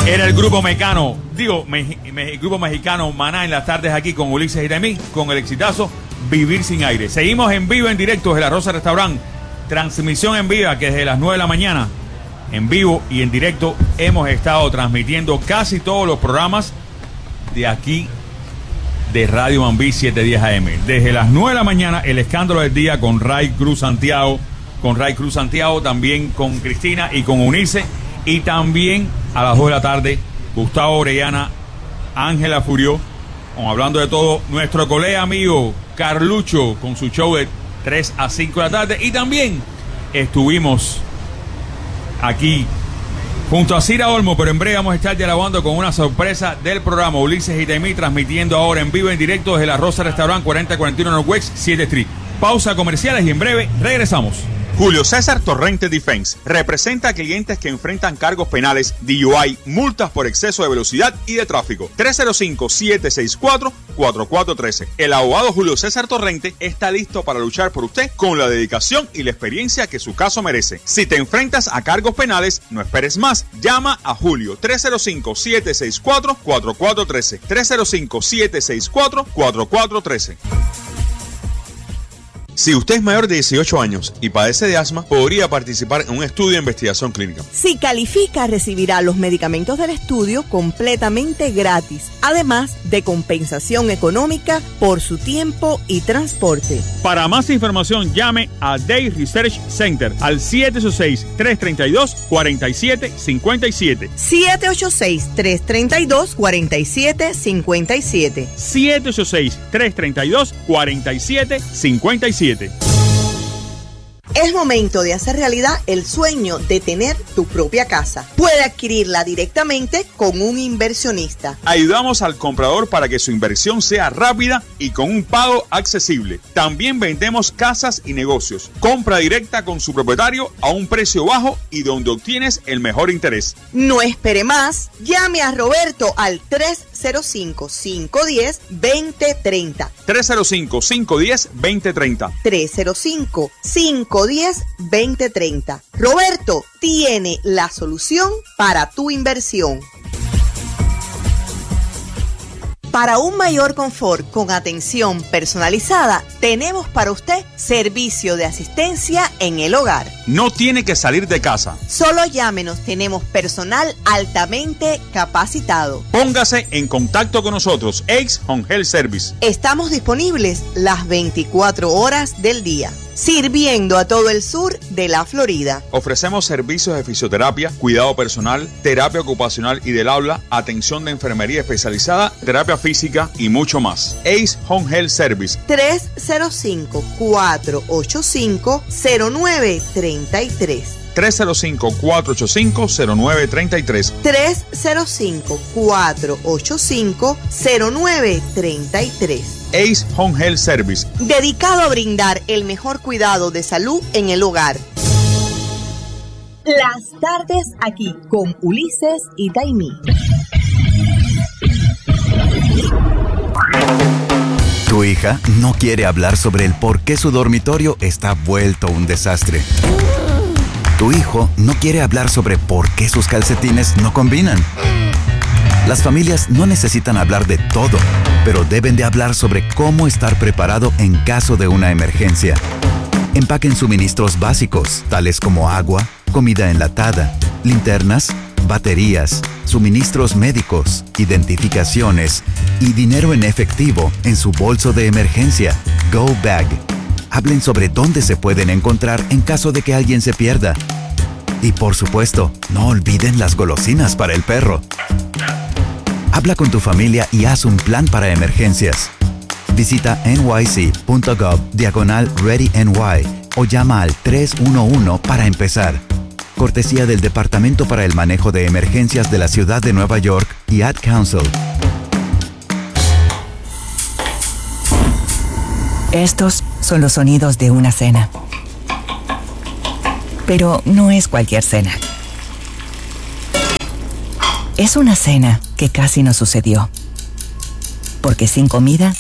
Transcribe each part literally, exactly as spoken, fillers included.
Era el grupo mexicano, digo, me, me, el grupo mexicano Maná en las tardes aquí con Ulises y Taimí, con el exitazo Vivir Sin Aire. Seguimos en vivo, en directo desde La Rosa Restaurant. Transmisión en vivo, que desde las nueve de la mañana, en vivo y en directo, hemos estado transmitiendo casi todos los programas de aquí de Radio Mambí setecientos diez A M. Desde las nueve de la mañana, el escándalo del día con Ray Cruz Santiago, con Ray Cruz Santiago, también con Cristina y con Unice. Y también a las dos de la tarde, Gustavo Orellana, Ángela Furió, hablando de todo, nuestro colega amigo Carlucho con su show de tres a cinco de la tarde. Y también estuvimos aquí junto a Cira Olmo, pero en breve vamos a estar dialogando con una sorpresa del programa. Ulises y Taimí transmitiendo ahora en vivo, en directo desde La Rosa Restaurant, cuarenta cuarenta y uno Northwest siete Street. Pausa comerciales y en breve regresamos. Julio César Torrente Defense representa a clientes que enfrentan cargos penales, D U I, multas por exceso de velocidad y de tráfico. tres cero cinco, siete seis cuatro, cuatro cuatro uno tres. El abogado Julio César Torrente está listo para luchar por usted con la dedicación y la experiencia que su caso merece. Si te enfrentas a cargos penales, no esperes más. Llama a Julio tres cero cinco, siete seis cuatro, cuatro cuatro uno tres. tres cero cinco, siete seis cuatro, cuatro cuatro uno tres. Si usted es mayor de dieciocho años y padece de asma, podría participar en un estudio de investigación clínica. Si califica, recibirá los medicamentos del estudio completamente gratis, además de compensación económica por su tiempo y transporte. Para más información, llame a Day Research Center al siete ocho seis, tres tres dos, cuatro siete cinco siete. siete ocho seis, tres tres dos, cuatro siete cinco siete. siete ocho seis, tres tres dos, cuatro siete cinco siete. Es momento de hacer realidad el sueño de tener tu propia casa. Puede adquirirla directamente con un inversionista. Ayudamos al comprador para que su inversión sea rápida y con un pago accesible. También vendemos casas y negocios. Compra directa con su propietario a un precio bajo y donde obtienes el mejor interés. No espere más. Llame a Roberto al tres cero cinco, cinco uno cero, dos cero tres cero. tres cero cinco, cinco uno cero, dos cero tres cero. tres cero cinco, cinco uno cero, dos cero tres cero. Roberto tiene la solución para tu inversión. Para un mayor confort con atención personalizada, tenemos para usted servicio de asistencia en el hogar. No tiene que salir de casa. Solo llámenos, tenemos personal altamente capacitado. Póngase en contacto con nosotros, Ace Home Health Service. Estamos disponibles las veinticuatro horas del día, sirviendo a todo el sur de la Florida. Ofrecemos servicios de fisioterapia, cuidado personal, terapia ocupacional y del habla, atención de enfermería especializada, terapia física y mucho más. Ace Home Health Service. tres cero cinco, cuatro ocho cinco, cero nueve tres tres. tres cero cinco, cuatro ocho cinco, cero nueve tres tres. tres cero cinco, cuatro ocho cinco, cero nueve tres tres. Ace Home Health Service, dedicado a brindar el mejor cuidado de salud en el hogar. Las tardes aquí con Ulises y Taimí. Tu hija no quiere hablar sobre el por qué su dormitorio está vuelto un desastre. Tu hijo no quiere hablar sobre por qué sus calcetines no combinan. Las familias no necesitan hablar de todo, pero deben de hablar sobre cómo estar preparado en caso de una emergencia. Empaquen suministros básicos, tales como agua, comida enlatada, linternas, baterías, suministros médicos, identificaciones y dinero en efectivo en su bolso de emergencia, Go Bag. Hablen sobre dónde se pueden encontrar en caso de que alguien se pierda. Y por supuesto, no olviden las golosinas para el perro. Habla con tu familia y haz un plan para emergencias. Visita nyc.gov diagonal ReadyNY o llama al tres uno uno para empezar. Cortesía del Departamento para el Manejo de Emergencias de la Ciudad de Nueva York y Ad Council. Estos son los sonidos de una cena. Pero no es cualquier cena. Es una cena que casi no sucedió. Porque sin comida,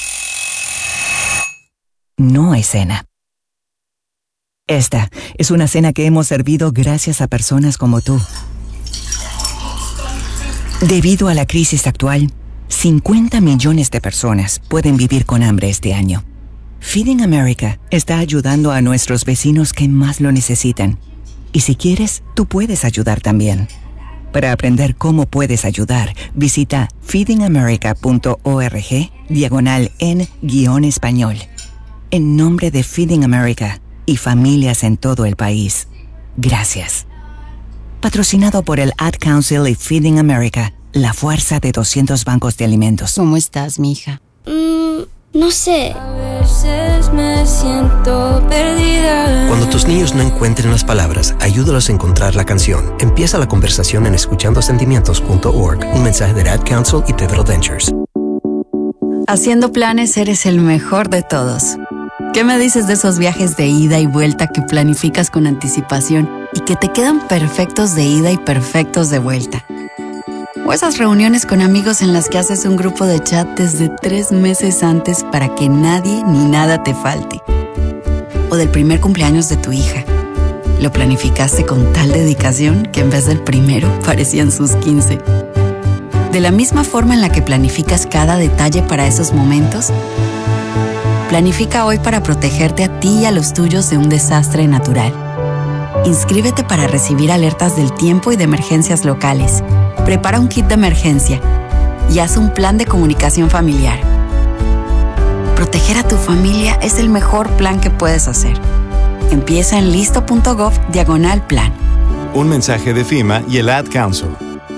no hay cena. Esta es una cena que hemos servido gracias a personas como tú. Debido a la crisis actual, cincuenta millones de personas pueden vivir con hambre este año. Feeding America está ayudando a nuestros vecinos que más lo necesitan. Y si quieres, tú puedes ayudar también. Para aprender cómo puedes ayudar, visita feedingamerica.org diagonal en guión español. En nombre de Feeding America y familias en todo el país, gracias. Patrocinado por el Ad Council y Feeding America, la fuerza de doscientos bancos de alimentos. ¿Cómo estás, mija? Mm, no sé. A veces me siento perdida. Cuando tus niños no encuentren las palabras, ayúdalos a encontrar la canción. Empieza la conversación en escuchando sentimientos punto org. Un mensaje de Ad Council y Pivotal Ventures. Haciendo planes eres el mejor de todos. ¿Qué me dices de esos viajes de ida y vuelta que planificas con anticipación y que te quedan perfectos de ida y perfectos de vuelta? O esas reuniones con amigos en las que haces un grupo de chat desde tres meses antes para que nadie ni nada te falte. O del primer cumpleaños de tu hija. Lo planificaste con tal dedicación que en vez del primero parecían sus quince. De la misma forma en la que planificas cada detalle para esos momentos, planifica hoy para protegerte a ti y a los tuyos de un desastre natural. Inscríbete para recibir alertas del tiempo y de emergencias locales. Prepara un kit de emergencia y haz un plan de comunicación familiar. Proteger a tu familia es el mejor plan que puedes hacer. Empieza en listo.gov diagonal plan. Un mensaje de FEMA y el Ad Council.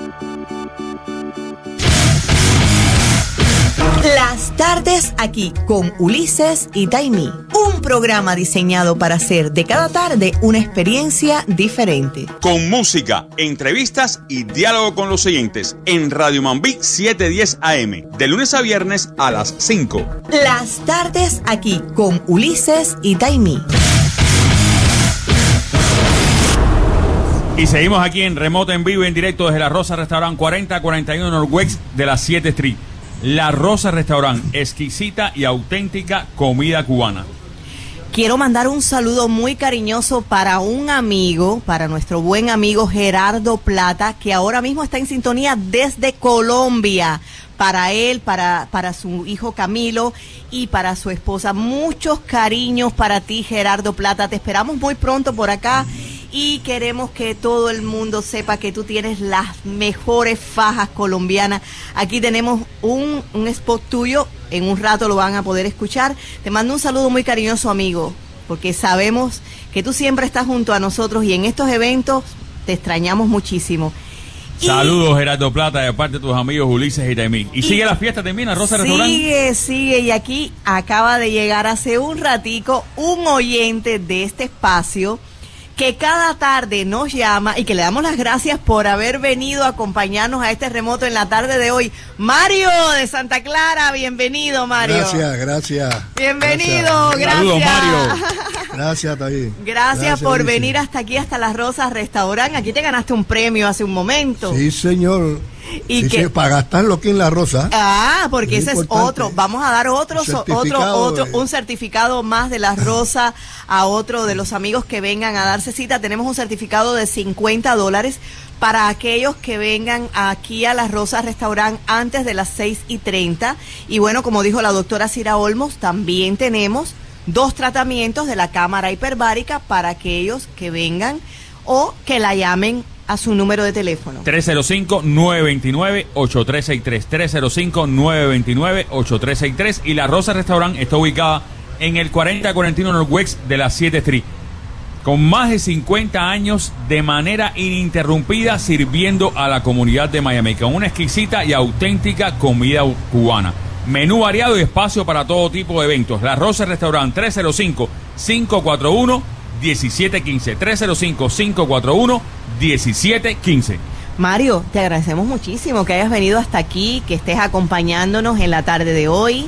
Las tardes aquí con Ulises y Taimí. Un programa diseñado para hacer de cada tarde una experiencia diferente. Con música, entrevistas y diálogo con los oyentes en Radio Mambí setecientos diez A M, de lunes a viernes a las cinco. Las tardes aquí con Ulises y Taimí. Y seguimos aquí en remoto, en vivo, en directo desde La Rosa Restaurant cuarenta cuarenta y uno Northwest de la siete Street. La Rosa Restaurant, exquisita y auténtica comida cubana. Quiero mandar un saludo muy cariñoso para un amigo, para nuestro buen amigo Gerardo Plata, que ahora mismo está en sintonía desde Colombia. Para él, para, para su hijo Camilo y para su esposa. Muchos cariños para ti, Gerardo Plata. Te esperamos muy pronto por acá. Y queremos que todo el mundo sepa que tú tienes las mejores fajas colombianas. Aquí tenemos un, un spot tuyo, en un rato lo van a poder escuchar. Te mando un saludo muy cariñoso, amigo, porque sabemos que tú siempre estás junto a nosotros y en estos eventos te extrañamos muchísimo. Saludos, Gerardo Plata, de parte de tus amigos Ulises y Taimí. Y, y sigue la fiesta también, a Rosa Restaurant. Sigue, sigue, y aquí acaba de llegar hace un ratico un oyente de este espacio que cada tarde nos llama y que le damos las gracias por haber venido a acompañarnos a este remoto en la tarde de hoy. Mario de Santa Clara, bienvenido, Mario. Gracias, gracias. Bienvenido, gracias. Saludos, Mario. Gracias, David. Gracias, Gracias por Alicia. venir hasta aquí, hasta Las Rosas Restaurant. Aquí te ganaste un premio hace un momento. Sí, señor. Y sí, que, sí, para gastarlo aquí en La Rosa. Ah, porque es ese importante. es otro. Vamos a dar otro, otro, otro, un certificado más de La Rosa a otro de los amigos que vengan a darse cita. Tenemos un certificado de cincuenta dólares para aquellos que vengan aquí a La Rosa Restaurant antes de las seis y treinta. Y bueno, como dijo la doctora Cira Olmos, también tenemos dos tratamientos de la cámara hiperbárica para aquellos que vengan o que la llamen a su número de teléfono. tres cero cinco, nueve dos nueve, ocho tres seis tres. tres cero cinco, nueve dos nueve, ocho tres seis tres. Y La Rosa Restaurant está ubicada en el cuarenta cuarenta y uno Northwest de la siete Street. Con más de cincuenta años de manera ininterrumpida sirviendo a la comunidad de Miami. Con una exquisita y auténtica comida cubana. Menú variado y espacio para todo tipo de eventos. La Rosa Restaurant, tres cero cinco, cinco cuatro uno, uno siete uno cinco. tres cero cinco, cinco cuatro uno, uno siete uno cinco. Mario, te agradecemos muchísimo que hayas venido hasta aquí, que estés acompañándonos en la tarde de hoy,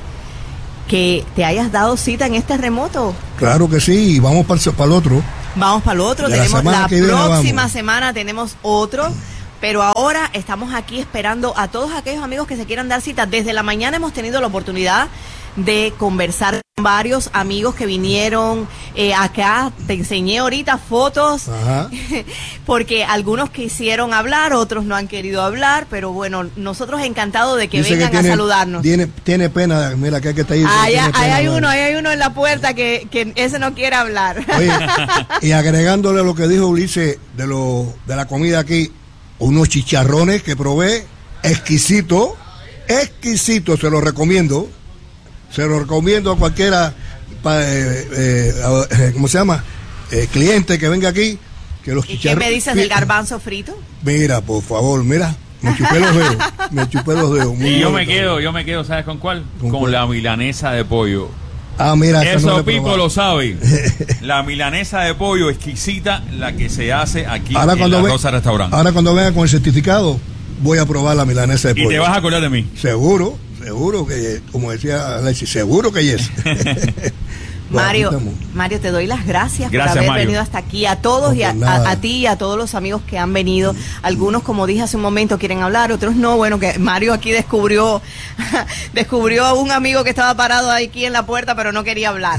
que te hayas dado cita en este remoto. Claro que sí, y vamos para el, para el otro. Vamos para el otro, De tenemos la la, semana que viene próxima vamos. semana tenemos otro, pero ahora estamos aquí esperando a todos aquellos amigos que se quieran dar cita. Desde la mañana hemos tenido la oportunidad de conversar Varios amigos que vinieron eh, acá, te enseñé ahorita fotos, Ajá. porque algunos quisieron hablar, otros no han querido hablar, pero bueno, nosotros encantados de que Dice vengan que tiene, a saludarnos. Tiene, tiene pena, mira que, que está ahí. Ahí, tiene ahí pena, hay bueno. uno, ahí hay uno en la puerta que, que ese no quiere hablar. Oye, y agregándole lo que dijo Ulises de lo de la comida aquí, unos chicharrones que probé, exquisito, exquisito, se los recomiendo, se los recomiendo a cualquiera, pa, eh, eh, ¿cómo se llama? Eh, cliente que venga aquí, que los ¿Y qué chicharrones. me dices del garbanzo frito? Mira, por favor, mira, me chupé los dedos, me chupé los dedos. Muy Y yo bueno, me quedo, yo me quedo, ¿sabes con cuál? ¿Con Con cuál? la milanesa de pollo. Ah, mira, esa Eso no la he Pipo probado. lo sabe. La milanesa de pollo exquisita, la que se hace aquí Ahora en cuando la ve- Rosa Restaurante. Ahora cuando venga con el certificado, voy a probar la milanesa de Y pollo. te vas a acordar de mí. Seguro, seguro que, como decía Alexis, seguro que yes. Bueno, Mario, aquí estamos. Mario, te doy las gracias, Gracias, por haber Mario. venido hasta aquí, a todos No, y a, por nada. a- a ti y a todos los amigos que han venido. Algunos, como dije hace un momento, quieren hablar, otros no. Bueno, que Mario aquí descubrió descubrió a un amigo que estaba parado aquí en la puerta, pero no quería hablar.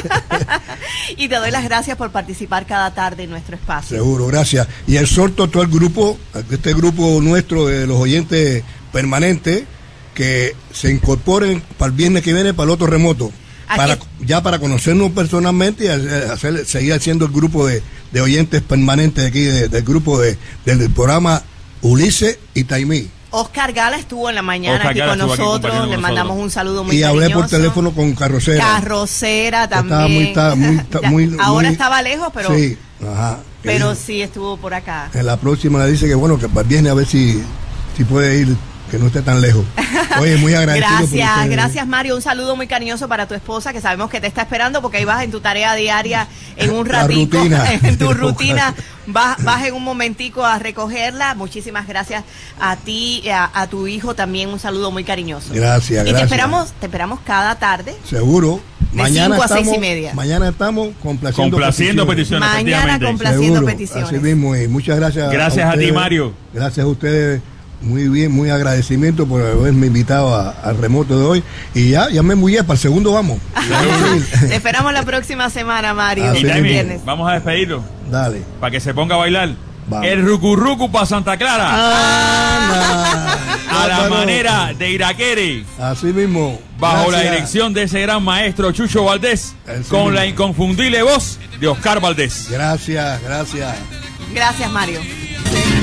Y te doy las gracias por participar cada tarde en nuestro espacio. Seguro, gracias. Y exhorto a todo el grupo, a este grupo nuestro de los oyentes permanentes, que se incorporen para el viernes que viene, para el otro remoto. Para, ya para conocernos personalmente y hacer, seguir haciendo el grupo de, de oyentes permanentes aquí, de, del grupo de, del programa Ulises y Taimí. Oscar Gala estuvo en la mañana Oscar aquí Gala con estuvo aquí nosotros, compartiendo le con mandamos nosotros. un saludo muy Y hablé cariñoso. por teléfono con Carrocera. Carrocera Estaba también. muy, ta- muy, ta- Ya, muy- ahora muy- estaba lejos, pero Sí, ajá. Que pero dijo- sí estuvo por acá. En la próxima le dice que bueno, que para el viernes a ver si, si puede ir, que no esté tan lejos. Oye, muy agradecido. por Gracias, ustedes. gracias Mario. Un saludo muy cariñoso para tu esposa, que sabemos que te está esperando porque ahí vas en tu tarea diaria en un La ratito, rutina. en tu rutina, vas, vas en un momentico a recogerla. Muchísimas gracias a ti y a, a tu hijo también, un saludo muy cariñoso. Gracias, Y gracias. te esperamos, te esperamos cada tarde. Seguro. De Mañana cinco a seis estamos, y media. Mañana estamos complaciendo, Complaciendo peticiones. Mañana efectivamente. complaciendo Seguro, peticiones. así mismo, y muchas gracias. Gracias a ti, ustedes. Mario. Gracias a ustedes. Muy bien, muy agradecimiento por haberme invitado a- al remoto de hoy. Y ya, ya me mullé, para el segundo vamos. Te esperamos la próxima semana, Mario. Así Y el Taimi, viernes. vamos a despedirlo Dale. para que se ponga a bailar. Vamos. El rucurrucu para Santa Clara. Anda. A la Bárbaro. manera de Iraquere. Así mismo. Bajo la Gracias. dirección de ese gran maestro Chucho Valdés. Así Con mismo. la inconfundible voz de Oscar Valdés. Gracias, gracias. Gracias, Mario.